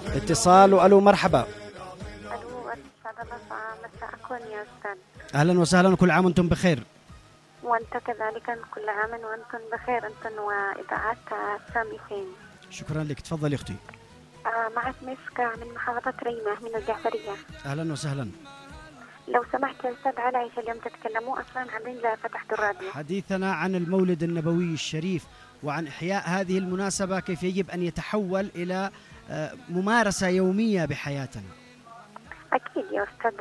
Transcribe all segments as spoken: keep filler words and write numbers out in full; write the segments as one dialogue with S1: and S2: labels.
S1: اتصال وألو مرحبا.
S2: ألو أسعد الله مساءكم يا أستاذ.
S1: أهلا وسهلا، كل عام وأنتم بخير.
S2: وأنت كذلك، كل عام وأنتم بخير، أنتم وإذاعات سامسين.
S1: شكرا لك، تفضل أختي.
S2: آه معك مسك من محافظة ريمة من الجعفرية.
S1: أهلا وسهلا.
S2: لو سمحت يا أستاذ علي، ايش اليوم تتكلموا أصلا عن لا فتحت الراديو؟
S1: حديثنا عن المولد النبوي الشريف وعن إحياء هذه المناسبة، كيف يجب أن يتحول إلى ممارسة يومية بحياتنا.
S2: أكيد يا أستاذ،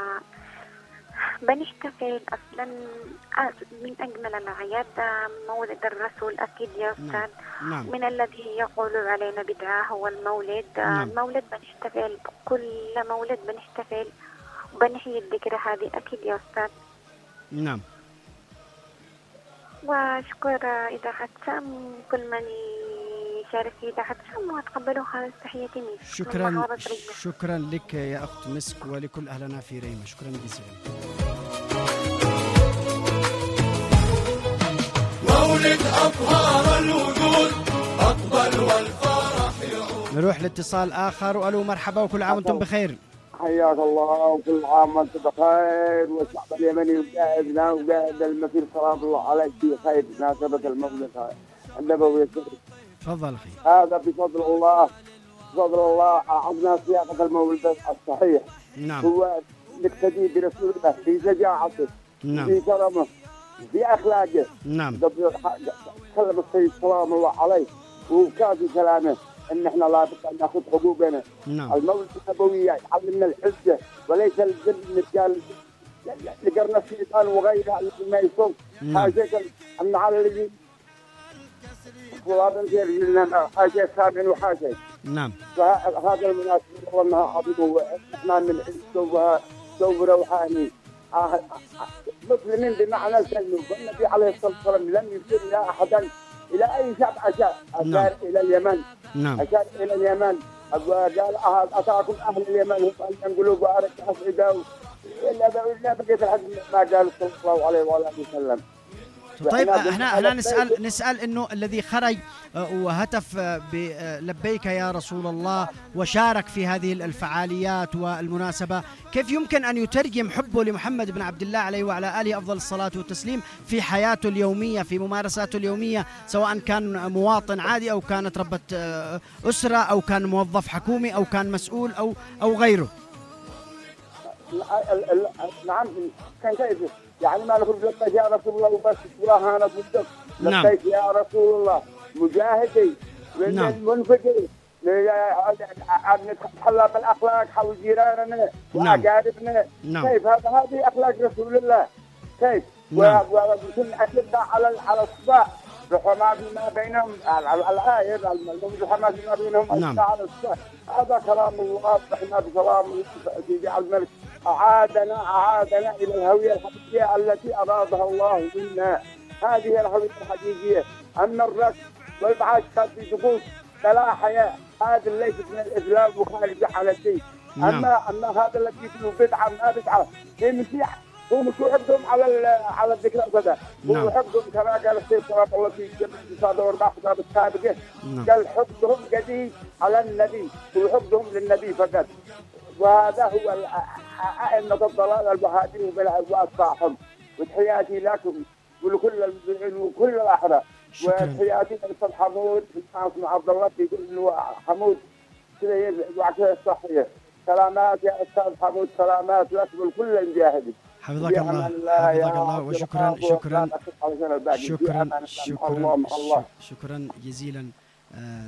S2: بنحتفل أصلا من أجمل الأعياد مولد الرسول. أكيد يا أستاذ.
S1: نعم.
S2: من الذي يقول علينا بدعة هو المولد.
S1: نعم.
S2: المولد بنحتفل، كل مولد بنحتفل وبنحيي الذكرى هذه. أكيد يا أستاذ.
S1: نعم.
S2: وأشكر إذاعة سام، كل من يشارك في إذاعة سام وتقبلوا خالص تحياتي منك.
S1: شكرا شكرا لك يا أخت مسك ولكل أهلنا في ريمة، شكرا جزيلا.
S3: مولد أطهار الوجود أقبل والفرح يعود.
S1: نروح لاتصال آخر. وألو مرحبا، وكل عام وأنتم بخير.
S4: حياك الله وكل عام وانت بخير، والشعب اليمني وقائدنا وقائد المثير سلام الله عليك في خير مناسبة المولد النبوي الشريف.
S1: تفضل أخي.
S4: هذا بفضل الله، بفضل الله عندنا سياقة المولد الصحيح.
S1: نعم.
S4: هو نقتدي برسول الله في شجاعته.
S1: نعم.
S4: في كرمه، في أخلاقه.
S1: نعم.
S4: تكلم السيد سلام الله عليه وكافي كلامه ان احنا لا بد ان ناخذ حقوقنا.
S1: نعم.
S4: المولد النبوي يعلمنا الحجه وليس الذل الرجال لقرن الشيطان وغيره الذي ما يصوم. حاجه ان على الذي وهذا الرجال حاجه ثانيه وحاجه.
S1: نعم.
S4: فهذا المناسبه والله عظيم، احنا من سوف سوف روحاني مسلمين بمعنى الكلمه. والنبي عليه الصلاه والسلام لم يشير الى احدا إلى أي شعب أشار. أشار إلى اليمن.
S1: نعم.
S4: أشار إلى اليمن. قال أتاكم أهل اليمن هم أن قلوب وأرك أسعدوا إلا إلا بقيت الحد ما قال صلى الله عليه وآله وسلم.
S1: طيب احنا احنا نسال نسال انه الذي خرج وهتف بلبيك يا رسول الله وشارك في هذه الفعاليات والمناسبه، كيف يمكن ان يترجم حبه لمحمد بن عبد الله عليه وعلى اله افضل الصلاه والتسليم في حياته اليوميه، في ممارساته اليوميه، سواء كان مواطن عادي او كانت ربة اسره او كان موظف حكومي او كان مسؤول او او غيره؟
S4: نعم. كان كيف يعني ما نقول لبيك يا رسول الله وبس والله انا صدق.
S1: نعم.
S4: لبيك يا رسول الله مجاهدي
S1: نعم.
S4: منفقي نتحلى بالاخلاق حول جيراننا واقاربنا.
S1: نعم.
S4: كيف هذا هذه اخلاق رسول الله. كيف
S1: نعم.
S4: وكل اشداء على على الصباح رحماء فيما بينهم الآية رحماء فيما بينهم.
S1: نعم.
S4: على الصباح. هذا كلام الله. رحمة بسلام سيدي عبد الملك أعادنا أعادنا إلى الهوية الحقيقية التي أرادها الله منا. هذه الهوية الحقيقية. أما الرقص والبعث في دخول فلا حياة، هذا ليس من الإسلام وخارج على الدين. أما أما هذا الذي فيه بدعة ما بدعة في المسيح هو مش يحبهم على على الذكر أبدا. هو يحبهم كما قال السيد صلى الله عليه وسلم في صادق واربع خطاب السابقة. قال حبهم جديد على النبي ويحبهم للنبي فقط. وهذا هو أئمة الضلال المهاجرين وأتباعهم. وتحياتي لكم ولكل وكل الأحرار. وتحياتي للأستاذ حمود اسم عبد الله في كل حمود كذا وعكس الصحية. سلامات يا أستاذ حمود، سلامات لك ولكل المجاهدين.
S1: حفظك الله حفظك الله وشكرا شكرا شكرا شكرا شكرا جزيلا.